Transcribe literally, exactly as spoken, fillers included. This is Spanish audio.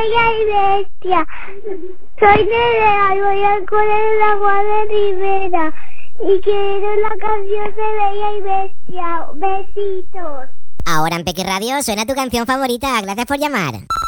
Bella y Bestia. Soy Nerea y voy al cole de la Juan de Rivera. Y quiero la canción de Bella y Bestia. Besitos. Ahora en Peque Radio suena tu canción favorita. Gracias por llamar.